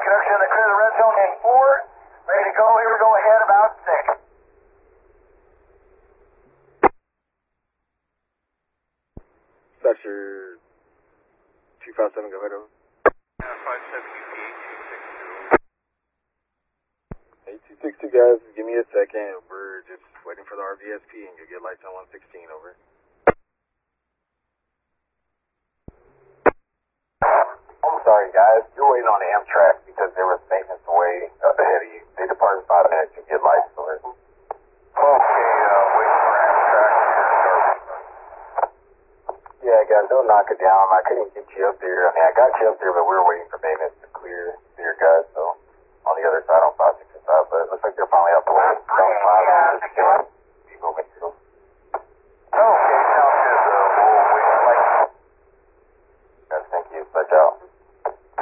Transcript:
connection to clear the red zone in 4. Ready to go. Here we go ahead about 6. Sector 257, go ahead over. 8262 guys, give me a second. We're just waiting for the RVSP and you'll get lights on 116 over. I'm sorry guys, you're waiting on Amtrak because there was maintenance away ahead of you. They departed 5 minutes to get lights on it. Okay, waiting for Amtrak here. Yeah guys, don't knock it down. I couldn't get you up there. I mean, I got you up there, but we were waiting for maintenance.